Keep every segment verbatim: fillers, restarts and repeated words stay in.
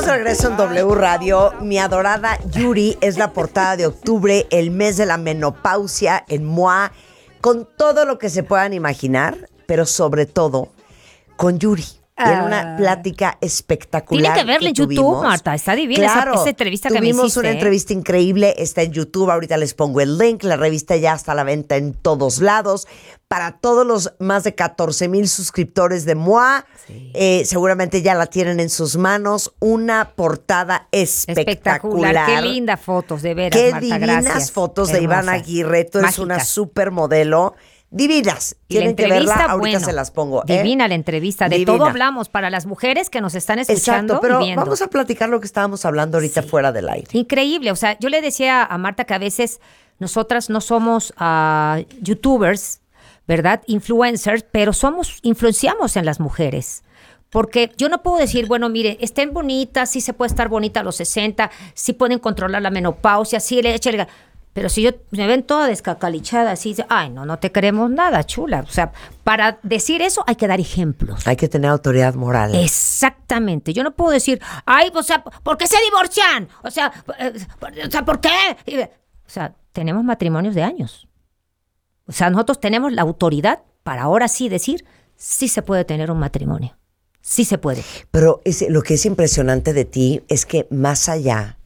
Estamos de regreso en W Radio. Mi adorada Yuri es la portada de octubre, el mes de la menopausia en M O A, con todo lo que se puedan imaginar, pero sobre todo con Yuri. Tiene uh, una plática espectacular. Tiene que verla en YouTube, Marta. Está divina claro, esa, esa entrevista que me hiciste. Tuvimos una ¿eh? entrevista increíble. Está en YouTube. Ahorita les pongo el link. La revista ya está a la venta en todos lados. Para todos los más de catorce mil suscriptores de M O A, sí. eh, seguramente ya la tienen en sus manos. Una portada espectacular. Espectacular. Qué lindas fotos, de veras, Qué Marta, divinas gracias. fotos de Hermosas. Ivana Aguirre. Tú eres Mágicas. una supermodelo. Divinas. Tienen que verla, ahorita bueno, se las pongo. ¿eh? Divina la entrevista, de Divina. todo hablamos para las mujeres que nos están escuchando. Exacto, pero y viendo. Vamos a platicar lo que estábamos hablando ahorita sí. fuera del aire. Increíble, o sea, yo le decía a Marta que a veces nosotras no somos uh, youtubers, ¿verdad? Influencers, pero somos, influenciamos en las mujeres. Porque yo no puedo decir, bueno, mire, estén bonitas, sí se puede estar bonita a los sesenta, sí pueden controlar la menopausia, sí le echen el... Pero si yo me ven toda descacalichada, así, ay, no, no te queremos nada, chula. O sea, para decir eso hay que dar ejemplos. Hay que tener autoridad moral. Exactamente. Yo no puedo decir, ay, o sea, ¿por qué se divorcian? O sea, o sea, ¿por qué? O sea, tenemos matrimonios de años. O sea, nosotros tenemos la autoridad para ahora sí decir, sí se puede tener un matrimonio. Sí se puede. Pero es, lo que es impresionante de ti es que más allá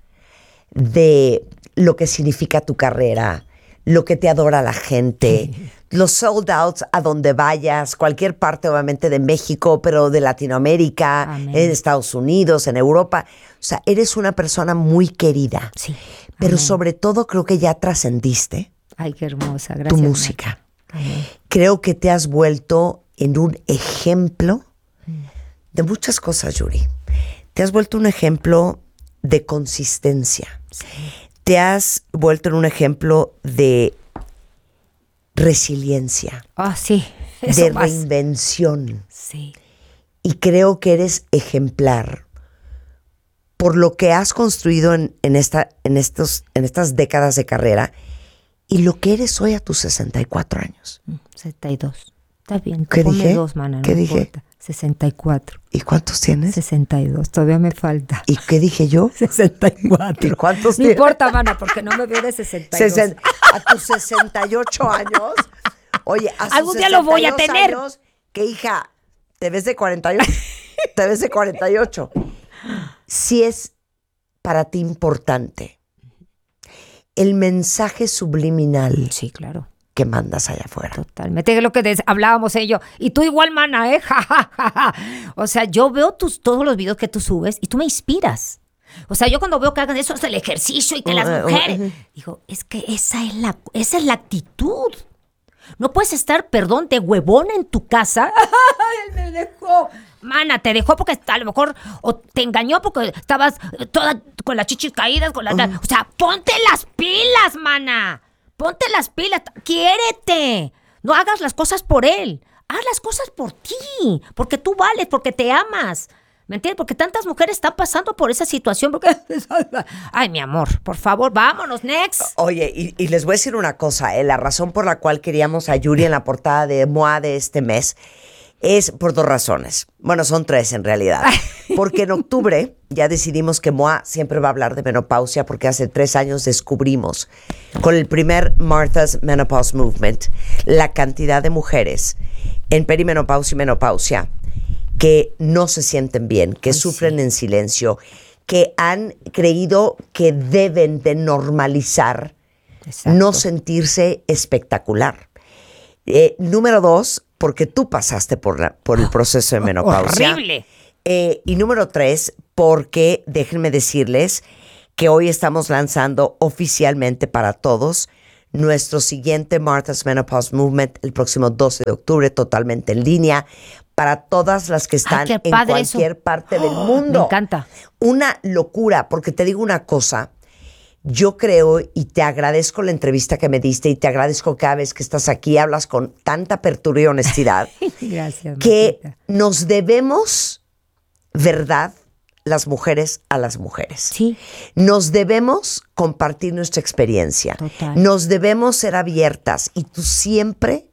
de lo que significa tu carrera, lo que te adora la gente, los sold outs a donde vayas, cualquier parte obviamente de México, pero de Latinoamérica, Amén. En Estados Unidos, en Europa. O sea, eres una persona muy querida. Sí. Pero Amén. Sobre todo creo que ya trascendiste. Ay, qué hermosa, gracias. Tu música. Creo que te has vuelto en un ejemplo de muchas cosas, Yuri. Te has vuelto un ejemplo de consistencia. Sí. Te has vuelto en un ejemplo de resiliencia. Ah, oh, sí. Eso de más. Reinvención. Sí. Y creo que eres ejemplar por lo que has construido en, en, esta, en, estos, en estas décadas de carrera y lo que eres hoy a tus sesenta y cuatro años. sesenta y dos. Está bien. ¿Qué dije? Dos, mana, no ¿Qué dije? Importa. sesenta y cuatro. ¿Y cuántos tienes? sesenta y dos. Todavía me falta. ¿Y qué dije yo? sesenta y cuatro. ¿Y cuántos no tienes? No importa, mana, porque no me veo de sesenta y dos. Sesen- a tus sesenta y ocho años. Oye, a algún día lo voy a tener. Años, que hija, te ves de cuarenta y ocho. Te ves de cuarenta y ocho. Si es para ti importante el mensaje subliminal. Sí, claro. Que mandas allá afuera. Totalmente, lo que des- hablábamos ellos. Y tú igual, mana, ¿eh? O sea, yo veo tus, todos los videos que tú subes y tú me inspiras. O sea, yo cuando veo que hagan eso, es el ejercicio y que uh, las mujeres... Uh, uh, digo, es que esa es la, esa es la actitud. No puedes estar, perdón, de huevona en tu casa. Él me dejó. Mana, te dejó porque a lo mejor... O te engañó porque estabas toda con las chichis caídas. Con la, uh-huh. O sea, ponte las pilas, mana. Ponte las pilas, quiérete. No hagas las cosas por él. Haz las cosas por ti. Porque tú vales, porque te amas. ¿Me entiendes? Porque tantas mujeres están pasando por esa situación. Porque... Ay, mi amor, por favor, vámonos, next. Oye, y, y les voy a decir una cosa. Eh, la razón por la cual queríamos a Yuri en la portada de M O A de este mes es por dos razones. Bueno, son tres en realidad. Porque en octubre ya decidimos que M O A siempre va a hablar de menopausia porque hace tres años descubrimos con el primer Martha's Menopause Movement la cantidad de mujeres en perimenopausia y menopausia que no se sienten bien, que Ay, sufren sí. en silencio, que han creído que deben de normalizar Exacto. no sentirse espectacular. Eh, número dos, porque tú pasaste por, la, por el proceso de menopausia. ¡Horrible! Eh, y número tres, porque déjenme decirles que hoy estamos lanzando oficialmente para todos nuestro siguiente Martha's Menopause Movement el próximo doce de octubre, totalmente en línea, para todas las que están Ay, en cualquier eso. parte del Oh, mundo. Me encanta. Una locura, porque te digo una cosa, yo creo y te agradezco la entrevista que me diste y te agradezco cada vez que estás aquí, hablas con tanta apertura y honestidad. Gracias, que Martita. Nos debemos, ¿verdad?, las mujeres a las mujeres. Sí. Nos debemos compartir nuestra experiencia. Total. Nos debemos ser abiertas y tú siempre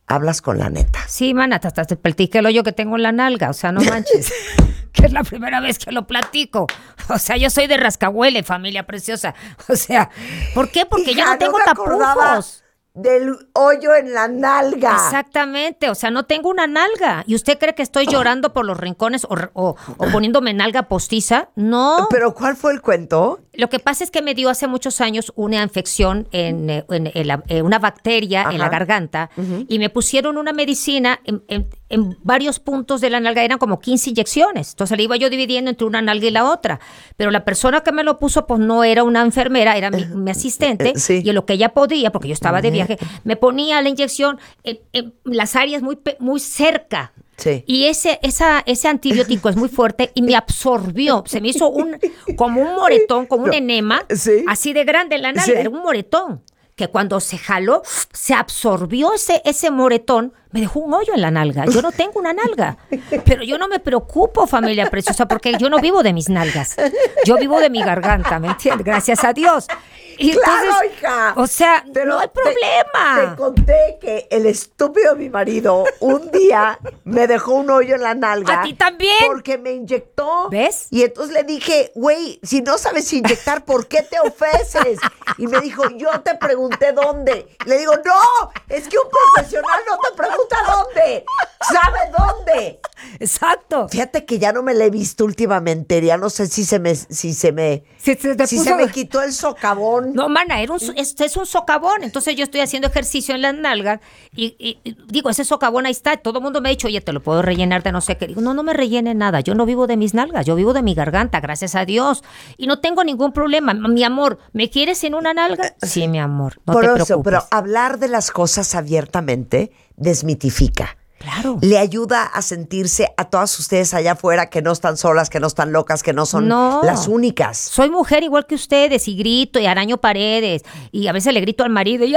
hablas con la neta. Sí, mana, hasta te platiqué el hoyo que tengo en la nalga, o sea, no manches. Que es la primera vez que lo platico. O sea, yo soy de rascahuele, familia preciosa. O sea, ¿por qué? Porque Hija, yo no tengo me acordaba tapujos. Del hoyo en la nalga. Exactamente, o sea, no tengo una nalga. ¿Y usted cree que estoy llorando por los rincones o, o, o poniéndome nalga postiza? No. ¿Pero cuál fue el cuento? Lo que pasa es que me dio hace muchos años una infección, en, en, en la, en una bacteria Ajá. en la garganta uh-huh. y me pusieron una medicina en, en, en varios puntos de la nalga, eran como quince inyecciones. Entonces le iba yo dividiendo entre una nalga y la otra. Pero la persona que me lo puso pues no era una enfermera, era mi, mi asistente sí. y en lo que ella podía, porque yo estaba de viaje, me ponía la inyección en, en las áreas muy, muy cerca. Sí. Y ese, esa, ese antibiótico es muy fuerte y me absorbió. Se me hizo un como un moretón, como un enema, ¿Sí? así de grande en la nalga. ¿Sí? Era un moretón que cuando se jaló, se absorbió ese, ese moretón, me dejó un hoyo en la nalga. Yo no tengo una nalga, pero yo no me preocupo, familia preciosa, porque yo no vivo de mis nalgas. Yo vivo de mi garganta, ¿me entiendes? Gracias a Dios. Y claro, entonces, hija. O sea, pero no hay problema. Te, te conté que el estúpido de mi marido un día me dejó un hoyo en la nalga. ¿A ti también? Porque me inyectó. ¿Ves? Y entonces le dije, güey, si no sabes inyectar, ¿por qué te ofreces? Y me dijo, yo te pregunté dónde. Le digo, no, es que un profesional no te pregunta dónde. ¿Sabe dónde? Exacto. Fíjate que ya no me la he visto últimamente. Ya no sé si se me, si se me, si, se, si se me quitó el socavón. No, mana, era un, es, es un socavón. Entonces yo estoy haciendo ejercicio en las nalgas y, y, y digo, ese socavón ahí está. Todo el mundo me ha dicho, oye, te lo puedo rellenar de no sé qué. Digo, no, no me rellene nada. Yo no vivo de mis nalgas, yo vivo de mi garganta, gracias a Dios. Y no tengo ningún problema. Mi amor, ¿me quieres sin una nalga? Sí, mi amor, no Por te eso, preocupes. Pero hablar de las cosas abiertamente desmitifica. Claro. Le ayuda a sentirse a todas ustedes allá afuera que no están solas, que no están locas, que no son no. las únicas. Soy mujer igual que ustedes y grito y araño paredes y a veces le grito al marido y,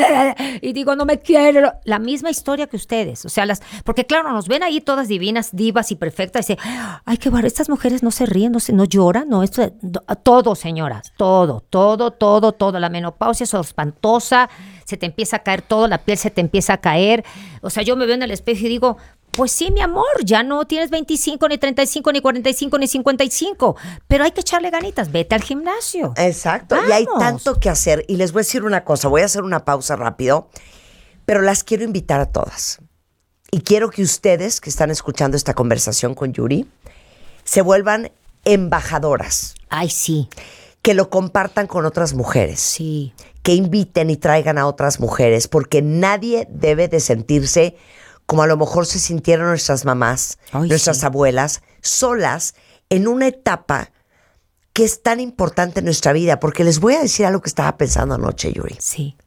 y digo no me quiero. La misma historia que ustedes. O sea, las porque claro, nos ven ahí todas divinas, divas y perfectas y dicen, ay, qué barro, estas mujeres no se ríen, no, se, no lloran, no, esto, todo, señoras, todo, todo, todo, todo. La menopausia es espantosa, se te empieza a caer todo, la piel se te empieza a caer. O sea, yo me veo en el espejo y digo, pues sí, mi amor, ya no tienes veinticinco, ni treinta y cinco, ni cuarenta y cinco, ni cincuenta y cinco, pero hay que echarle ganitas, vete al gimnasio. Exacto, Vamos. Y hay tanto que hacer. Y les voy a decir una cosa, voy a hacer una pausa rápido, pero las quiero invitar a todas. Y quiero que ustedes, que están escuchando esta conversación con Yuri, se vuelvan embajadoras. Ay, sí. Que lo compartan con otras mujeres. Sí. Que inviten y traigan a otras mujeres, porque nadie debe de sentirse como a lo mejor se sintieron nuestras mamás, Ay, nuestras sí. abuelas, solas en una etapa que es tan importante en nuestra vida. Porque les voy a decir algo que estaba pensando anoche, Yuri. Sí.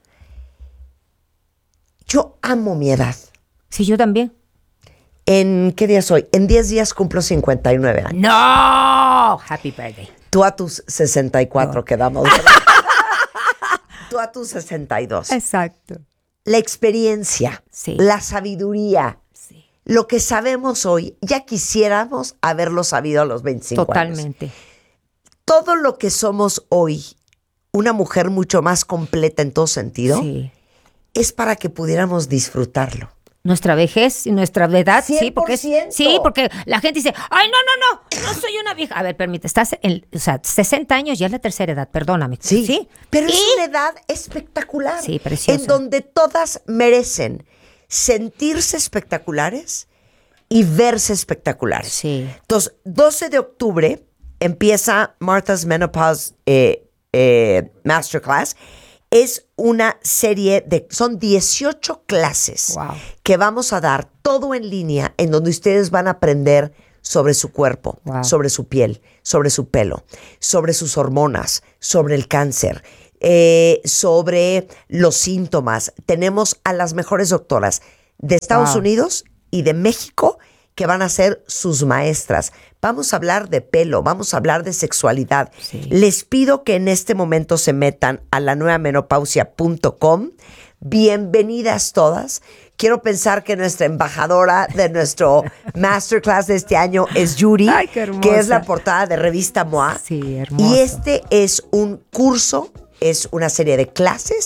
Yo amo mi edad. Sí, yo también. ¿En qué día soy? En diez días cumplo cincuenta y nueve años. ¡No! Happy birthday. Tú a tus sesenta y cuatro no. quedamos. Tú a tus sesenta y dos. Exacto. La experiencia, sí. la sabiduría, sí. lo que sabemos hoy, ya quisiéramos haberlo sabido a los veinticinco Totalmente. años. Todo lo que somos hoy, una mujer mucho más completa en todo sentido, sí. es para que pudiéramos disfrutarlo. Nuestra vejez y nuestra edad, cien por ciento. sí, porque es, sí, porque la gente dice, ay, no, no, no, no soy una vieja. A ver, permite, estás en, o sea, sesenta años ya es la tercera edad, perdóname. Sí, sí. pero ¿Y? es una edad espectacular. Sí, preciosa. En donde todas merecen sentirse espectaculares y verse espectaculares. Sí. Entonces, doce de octubre empieza Martha's Menopause eh, eh, Masterclass. Es una serie de, son dieciocho clases wow. que vamos a dar todo en línea, en donde ustedes van a aprender sobre su cuerpo, wow. sobre su piel, sobre su pelo, sobre sus hormonas, sobre el cáncer, eh, sobre los síntomas. Tenemos a las mejores doctoras de Estados wow. Unidos y de México que van a ser sus maestras. Vamos a hablar de pelo, vamos a hablar de sexualidad. Sí. Les pido que en este momento se metan a la nueva menopausia punto com. Bienvenidas todas. Quiero pensar que nuestra embajadora de nuestro masterclass de este año es Yuri, Ay, qué hermosa. que es la portada de revista M O A. Sí, hermoso. Y este es un curso, es una serie de clases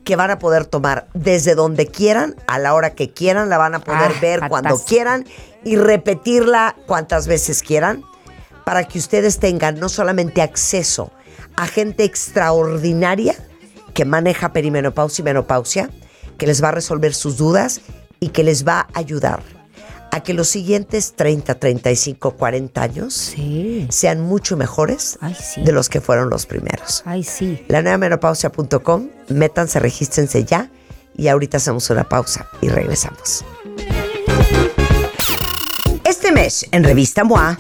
que van a poder tomar desde donde quieran, a la hora que quieran, la van a poder Ah, ver fantástico. cuando quieran y repetirla cuantas veces quieran, para que ustedes tengan no solamente acceso a gente extraordinaria que maneja perimenopausia y menopausia, que les va a resolver sus dudas y que les va a ayudar a que los siguientes treinta, treinta y cinco, cuarenta años Sí. sean mucho mejores Ay, sí. de los que fueron los primeros. Ay, sí. la nueva menopausia punto com, métanse, regístrense ya y ahorita hacemos una pausa y regresamos. Este mes en Revista M O A,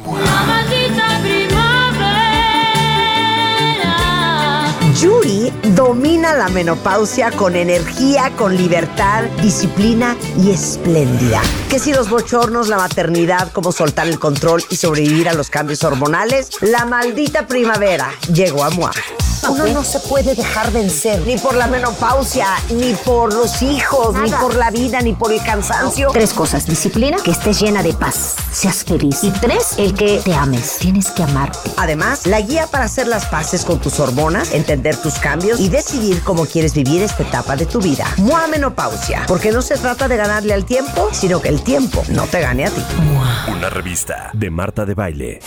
Yuri domina la menopausia con energía, con libertad, disciplina y espléndida. Que si los bochornos, la maternidad, cómo soltar el control y sobrevivir a los cambios hormonales, la maldita primavera llegó a M O A. Uno no se puede dejar vencer, ni por la menopausia, ni por los hijos, ni por la vida, ni por el cansancio. Tres cosas. Disciplina, que estés llena de paz, seas feliz. Y tres, el que te ames. Tienes que amarte. Además, la guía para hacer las paces con tus hormonas, entender tus cambios y decidir cómo quieres vivir esta etapa de tu vida. M O A Menopausia, porque no se trata de ganarle al tiempo, sino que el tiempo no te gane a ti. Una revista de Marta de Baile.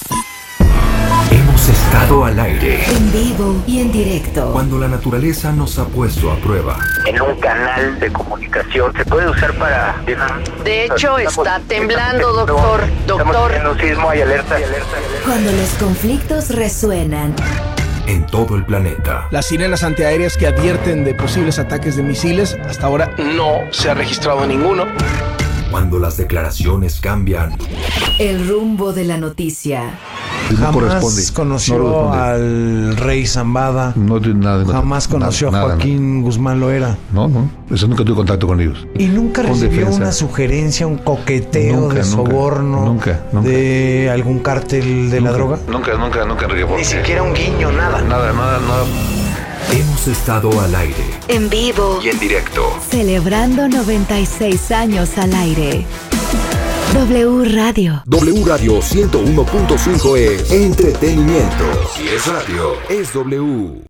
Hemos estado al aire En vivo y en directo. cuando la naturaleza nos ha puesto a prueba. En un canal de comunicación se puede usar para... De hecho, está temblando, doctor. Doctor. En un sismo, hay alerta, hay alerta, hay alerta. Cuando los conflictos resuenan. En todo el planeta. Las sirenas antiaéreas que advierten de posibles ataques de misiles, hasta ahora no se ha registrado ninguno. Cuando las declaraciones cambian. El rumbo de la noticia. Jamás conoció no responde. al rey Zambada. No tiene nada. Jamás conoció nada, a nada, Joaquín Guzmán Loera. No, no. Eso nunca tuve contacto con ellos. Y nunca Con recibió defensa. una sugerencia, un coqueteo Nunca, de nunca, soborno nunca, nunca. de algún cártel de la Nunca, droga. Nunca, nunca, nunca. Ni siquiera un guiño, nada. Nada, nada, nada. Hemos estado al aire En vivo. y en directo. Celebrando noventa y seis años al aire. W Radio. W Radio ciento uno punto cinco es entretenimiento. Si es radio, es W.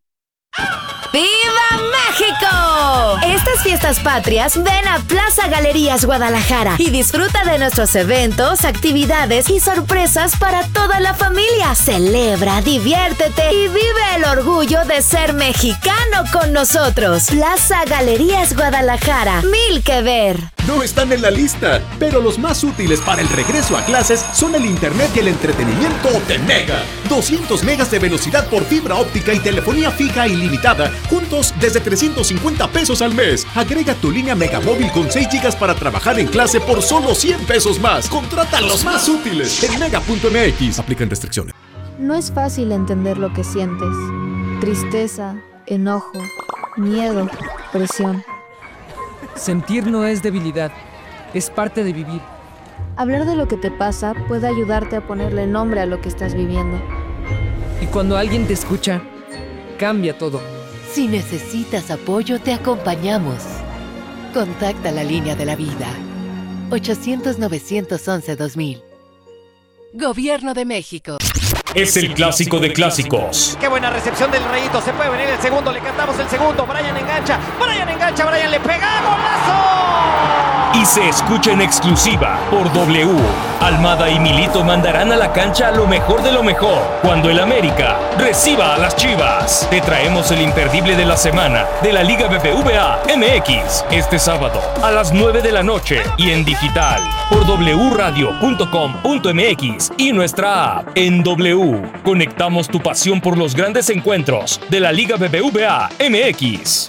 ¡Viva México! Estas fiestas patrias, ven a Plaza Galerías Guadalajara y disfruta de nuestros eventos, actividades y sorpresas para toda la familia. Celebra, diviértete y vive el orgullo de ser mexicano con nosotros. Plaza Galerías Guadalajara, mil que ver. No están en la lista, pero los más útiles para el regreso a clases son el internet y el entretenimiento de Mega. doscientos megas de velocidad por fibra óptica y telefonía fija ilimitada, juntos desde trescientos cincuenta pesos al mes. Agrega tu línea Megamóvil con seis gigas para trabajar en clase por solo cien pesos más. Contrata los más útiles en mega punto m x. Aplican restricciones. No es fácil entender lo que sientes. Tristeza, enojo, miedo, presión. Sentir no es debilidad, es parte de vivir. Hablar de lo que te pasa puede ayudarte a ponerle nombre a lo que estás viviendo. Y cuando alguien te escucha, cambia todo. Si necesitas apoyo, te acompañamos. Contacta la línea de la vida. ochocientos, novecientos once, dos mil. Gobierno de México. Es el clásico de clásicos. Qué buena recepción del Rayito. Se puede venir el segundo. Le cantamos el segundo. Brian engancha. Brian engancha. Brian le pega. ¡Golazo! Y se escucha en exclusiva por W. Almada y Milito mandarán a la cancha lo mejor de lo mejor cuando el América reciba a las Chivas. Te traemos el imperdible de la semana de la Liga B B V A M X este sábado a las nueve de la noche y en digital por w radio punto com punto m x y nuestra app. En W conectamos tu pasión por los grandes encuentros de la Liga B B V A M X.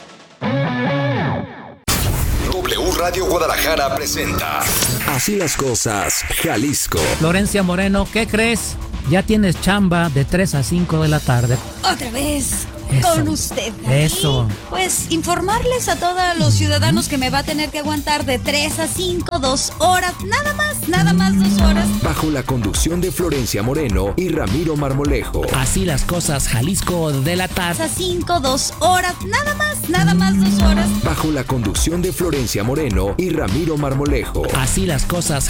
W Radio Guadalajara presenta Así las cosas, Jalisco. Florencia Moreno, ¿qué crees? Ya tienes chamba de tres a cinco de la tarde. Otra vez Eso. con usted. Eso. Y, pues informarles a todos los ciudadanos que me va a tener que aguantar de tres a cinco, dos horas, nada más, nada más dos horas. Bajo la conducción de Florencia Moreno y Ramiro Marmolejo. Así las cosas, Jalisco de la tarde. A cinco, dos horas, nada más, nada más dos horas. Bajo la conducción de Florencia Moreno y Ramiro Marmolejo. Así las cosas,